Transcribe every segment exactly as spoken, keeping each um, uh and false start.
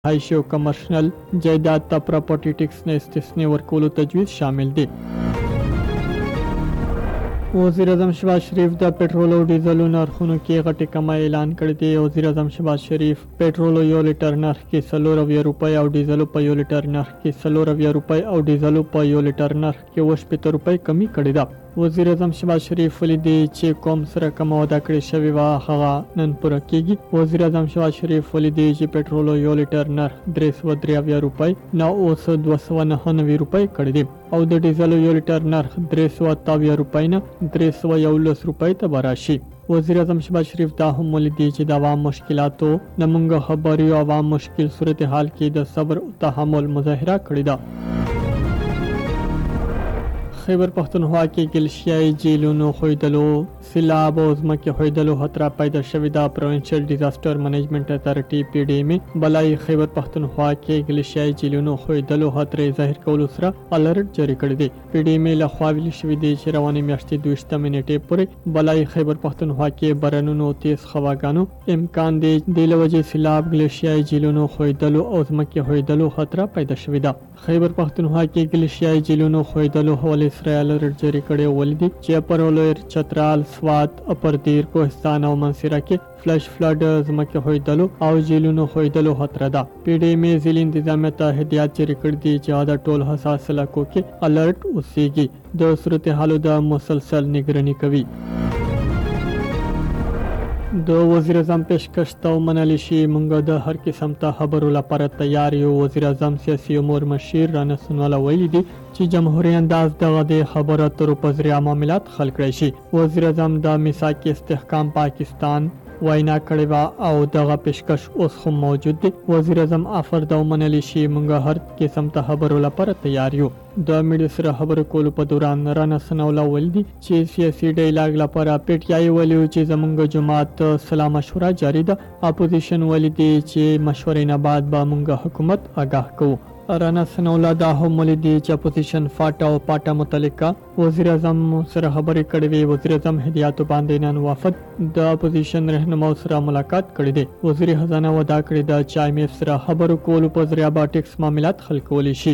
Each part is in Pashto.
رهایشي او کمرشنل جایداد ته پراپرټي ټیکس نه استثناء ورکولو تجویز شامل دی. وزیر اعظم شهباز شریف د پټرول او ډیزلو نرخونو کې غټې کمای اعلان کړی دی. وزیر اعظم شهباز شریف پټرول یو لیټر نرخ کې څلور اویا روپۍ او ډیزلو په یو لیټر نرخ کې څلور اویا روپۍ او ډیزلو په یو لیټر نرخ کې اوه شپېته روپۍ کمی کړې ده. وزیر اعظم شهباز شریف ولیدي چې کوم سره کومه وعده کړې شوې وه هغه نن پوره کیږي. وزیر اعظم شهباز شریف ولیدي چې پټرول یو لیټر نرخ درې سوه درې اویا روپۍ نه اوس دوه سوه نهه نوي روپۍ کړی دی او د ډیزلو یو لیټر نرخ درې سوه اته اویا روپۍ نه درې سوه یولس روپۍ ته به راشي. وزیر اعظم شهباز شریف دا هم ولیدي چې د عوام مشکلاتو د موږ خبري او عوام مشکل صورتحال کې د صبر او تحمل مظاهره کړې ده. خیبر پختونخوا کې ګلشیای جیلونو ښویدلو سیلاب او ځمکې ښویدلو خطره پیدا شوې ده. پروینشل ډیزاسټر منیجمنټ اتارټي پی ډي ایم بلای خیبر پختونخوا کې ګلشیای جیلونو ښویدلو خطرې ظاهر کولو سره الرټ جاری کړی دی. پی ډي ایم له خوا ویل شوي دي چې روانې میاشتې دویشتمه نیټې پورې بلای خیبر پختونخوا کې بارانونو تیز هواګانو امکان دی. د له وجې سیلاب ګلشیای جیلونو ښویدلو او ځمکې ښویدلو خطره پیدا شوې ده. خیبر پختونخوا کې ګلشیای جیلونو ښویدلو حوالې سره الرټ جاری کړی ولیدي چې اپر ولویر چترال سوات اپردیر کوهستان او منصیره کې فلش فلډ ځمکې ښویدلو او جیلونو ښویدلو خطره ده. پی ډي ایم ضلعي انتظامیه ته هدایت جاری کړي دي چې دا ټول حساس علاقو کې الرټ اوسېږي. د صورتحالو د مسلسل نگراني کوي. د وزیر اعظم پیشکش ته ومنل شي موږ د هر قسم ته خبرو لپاره تیار یو. وزیر اعظم سیاسي امور مشیر رانا سنواله ویلي دي چې جمهوریت انداز دغه د خبرو اترو په ذریعه معاملات حل کړی شي. وزیر اعظم د میثاق استحکام پاکستان وینا کړې وه او دغه پیشکش اوس هم موجود دی. وزیر اعظم افر د ومنل شي موږ هر قسم ته خبرو لپاره تیار یو. د میډیا سره خبرو کولو په دوران رانا سنوله ویل دي چې سیاسي ډایلاګ لپاره پی ټي آی ویلي چې زموږ جماعت سلا مشوره جاری ده. اپوزیشن ویلي دي چې مشورې نه بعد به موږ حکومت آګاه کوو. رانا سنوله دا هم ولیدي چې اپوزیشن فاټا او پاټا متعلقه وزیر اعظم سره خبرې کړې وي. وزیر اعظم هدایاتو باندې نن وفد د اپوزیشن رهنما سره ملاقات کړی دی. وزیر خزانه وعده کړې ده چې آی ایم ایف سره خبرو کولو په ذریعه به ټیکس معاملات حل کولی شي.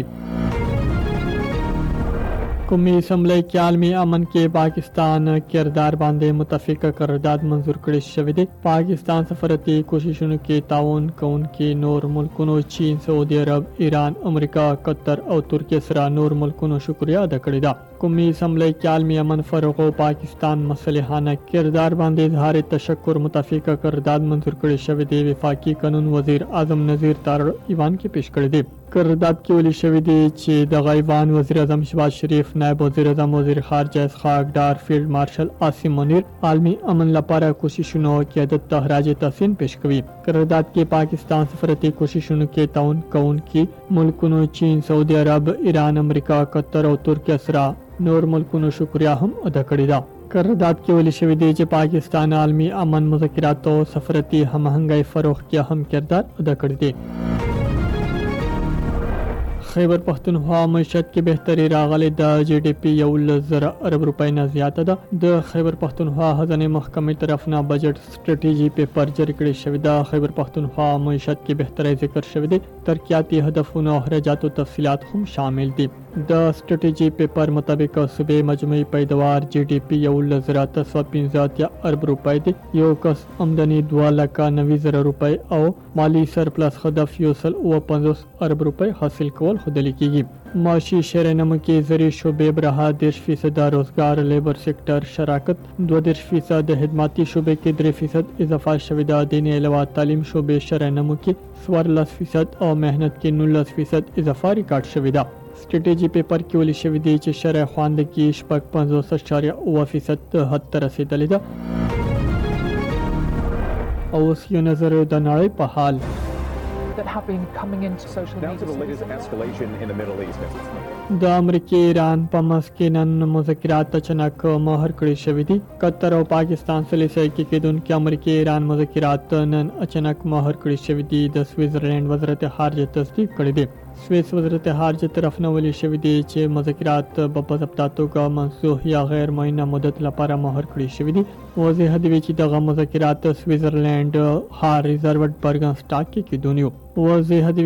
قومي اسمبلی کې عالمي امن کې پاکستان کردار باندې متفقه قرارداد منظور کړی شوی دی. پاکستان سفارتي کوششونو کې تعاون کوونکي نور ملکونو چین، سعودي عرب، ایران، امریکا، قطر او ترکیه سره نور ملکونو شکریه ادا کړې ده. قومي اسمبلی کې عالمي امن فروغ او پاکستان مصلحانه کردار باندې اظهار تشکر متفقه قرارداد منظور کړی شوی دی. وفاقي قانون وزیر اعظم نذیر تار ایوان کې پیش کړی دی. قرارداد کې ویل شوی دی چې د غیوان وزیر اعظم شهباز شریف، نائب وزیر اعظم وزیر خارجه اسحاق ډار، فیلډ مارشل عاصم منیر عالمي امن لپاره کوششونو قیادت ته خراج تحسین پیش کوي. قرارداد کې پاکستان سفارتي کوششونو کې تعاون کوونکي ملکونو چین، سعودي عرب، ایران، امریکا، قطر او ترکیه سره نور ملکونو شکریه هم ادا کړې ده. قرارداد کې ویل شوی دی چې پاکستان عالمي امن مذاکرات او سفارتي هماهنګۍ فروغ کې اهم کردار ادا کړی دی. خیبر پختونخوا معیشت کې بهتري راغلې ده. جی ډي پی یولس زره ارب روپۍ نه زیاته ده. د خیبر پختونخوا خزانې محکمې طرف نه بجټ سټریټیجي پیپر جاری کړی شوی ده. خیبر پختونخوا معیشت کې بهتري ذکر شوی دی. ترقیاتي هدفونو او اخراجاتو تفصیلات هم شامل دي. د سټریټیجي پیپر مطابق صوبې مجموعي پیداوار جی ډي پی یولس زره اته سوه پنځه اتیا ارب روپۍ دی. یو کس آمدني دوه لکه نوي زره روپۍ او مالی سرپلس هدف یو سل اوه پنځوس ارب روپۍ حاصل کول ښودل کېږي. معاشي شرنمو کې زرعي شعبې برخه دېرش فیصد روزګار، لیبر سیکټر شراکت دوه دېرش فیصد، خدماتي شعبې کې درې فیصد اضافه شوې ده. د دې علاوه تعلیم شعبې شرنمو کې څوارلس فیصد او مهنت کې نولس فیصد اضافه ریکارډ شوې ده. سټریټیجي پیپر کې ویل شوی دی چې شرح خواندګي شپږ پنځوس اعشاریه اوه فیصد حد ته رسېدلې ده. او اوس یو نظر د نړۍ په حال. that have been coming into social Down media. to the latest escalation in the Middle East. د امریکای ایران په منځ کې نن مذاکرات اچانک مهر کړی شوي دي. قطر او پاکستان سره سره کې کېدونکي امریکای ایران مذاکرات نن اچانک مهر کړی شوي دي. د سویټزرلند وزارت خارجه تصدیق کړی دی. سویس وزارت خارجه طرف نه ویلي شوي دي چې مذاکرات په باضابطه توګه منسوخ یا غیر معینه مدت لپاره مهر کړي شوي دي. وضاحت دی چې دغه مذاکرات سویټزرلند ها ریزرورډ برګنسټاک کې کېدونیو. وضاحت